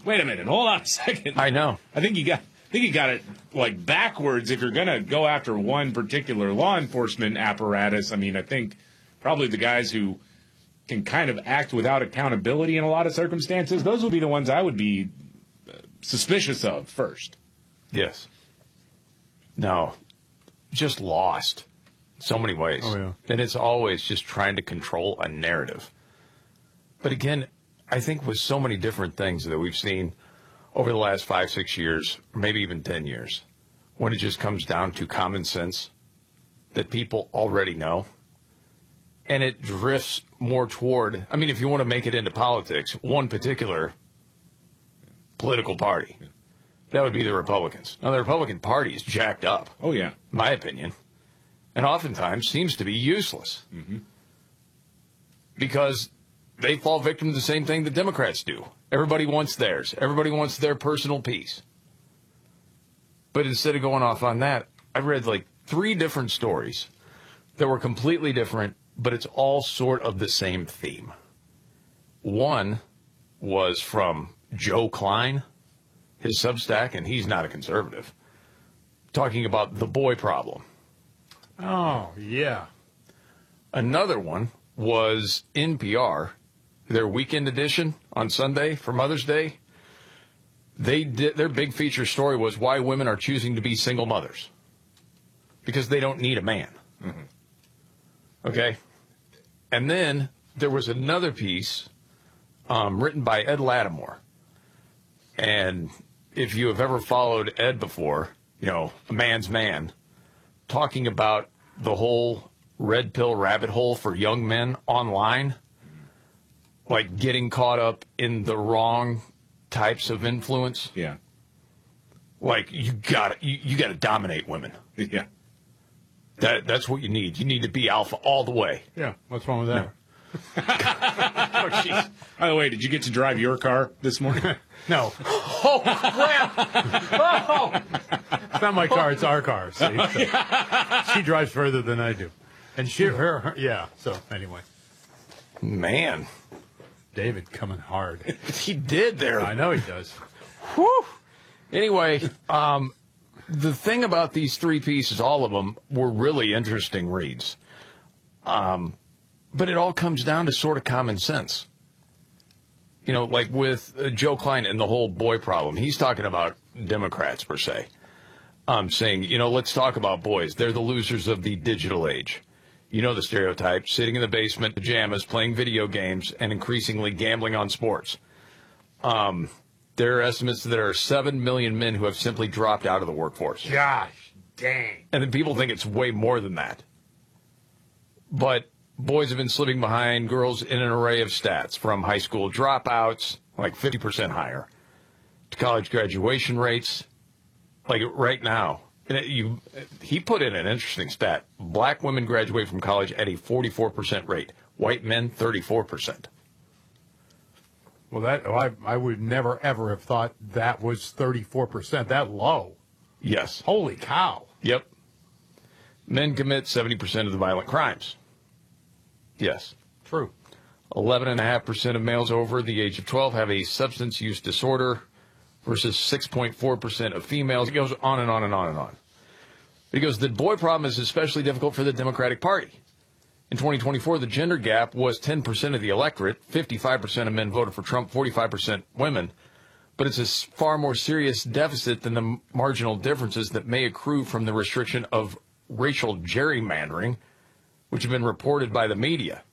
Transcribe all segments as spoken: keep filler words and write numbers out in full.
wait a minute, hold on a second. I know. I think you got I think you got it like backwards if you're going to go after one particular law enforcement apparatus. I mean, I think probably the guys who can kind of act without accountability in a lot of circumstances, those would be the ones I would be suspicious of first. Yes. No. Just lost. So many ways. Oh, yeah. And it's always just trying to control a narrative. But again, I think with so many different things that we've seen over the last five, six years, maybe even ten years, when it just comes down to common sense that people already know, and it drifts more toward, I mean, if you want to make it into politics, one particular political party, that would be the Republicans. Now, the Republican Party is jacked up. Oh, yeah. In my opinion. And oftentimes seems to be useless. Mm-hmm. Because they fall victim to the same thing the Democrats do. Everybody wants theirs. Everybody wants their personal piece. But instead of going off on that, I read like three different stories that were completely different, but it's all sort of the same theme. One was from Joe Klein, his Substack, and he's not a conservative, talking about the boy problem. Oh, yeah. Another one was N P R, their weekend edition on Sunday for Mother's Day. They did their big feature story was why women are choosing to be single mothers because they don't need a man. Mm-hmm. Okay, and then there was another piece um, written by Ed Lattimore, and if you have ever followed Ed before, you know, a man's man, talking about the whole red pill rabbit hole for young men online, like getting caught up in the wrong types of influence. Yeah. Like you got you, you got to dominate women. Yeah. That that's what you need. You need to be alpha all the way. Yeah. What's wrong with that? Oh, jeez. By the way, did you get to drive your car this morning? No. Oh crap! Oh. It's not my car. It's our car. See? So she drives further than I do. And she, her, her, yeah. So anyway, Man, David coming hard. he did there. I know he does. Whew. Anyway, um, the thing about these three pieces, all of them, were really interesting reads. Um, but it all comes down to sort of common sense. You know, like with uh, Joe Klein and the whole boy problem, he's talking about Democrats, per se. Um, saying, you know, let's talk about boys. They're the losers of the digital age. You know the stereotype, sitting in the basement, pajamas, playing video games, and increasingly gambling on sports. Um, there are estimates that there are seven million men who have simply dropped out of the workforce. Gosh, dang. And then people think it's way more than that. But boys have been slipping behind girls in an array of stats, from high school dropouts, like fifty percent higher, to college graduation rates, like right now. And it, you, he put in an interesting stat. Black women graduate from college at a forty-four percent rate. White men, thirty-four percent. Well, that I, I would never, ever have thought that was thirty-four percent. That low. Yes. Holy cow. Yep. Men commit seventy percent of the violent crimes. Yes. True. eleven point five percent of males over the age of twelve have a substance use disorder versus six point four percent of females. It goes on and on and on and on. Because the boy problem is especially difficult for the Democratic Party. In twenty twenty-four, the gender gap was ten percent of the electorate. fifty-five percent of men voted for Trump, forty-five percent women. But it's a far more serious deficit than the marginal differences that may accrue from the restriction of racial gerrymandering, which have been reported by the media.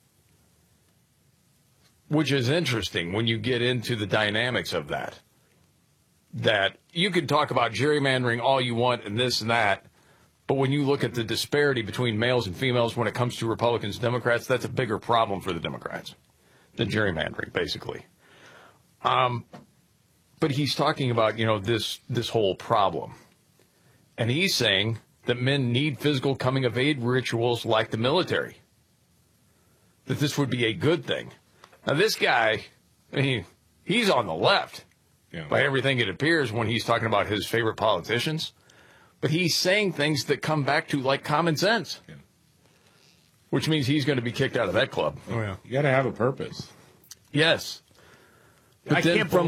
Which is interesting when you get into the dynamics of that. That you can talk about gerrymandering all you want and this and that, but when you look at the disparity between males and females when it comes to Republicans and Democrats, that's a bigger problem for the Democrats than gerrymandering, basically. Um, but he's talking about, you know, this this whole problem. And he's saying that men need physical coming-of-age rituals like the military. That this would be a good thing. Now, this guy, I mean, he's on the left. Yeah. By everything it appears when he's talking about his favorite politicians. But he's saying things that come back to, like, common sense. Yeah. Which means he's going to be kicked out of that club. Oh, yeah. You got to have a purpose. Yes. But I then can't from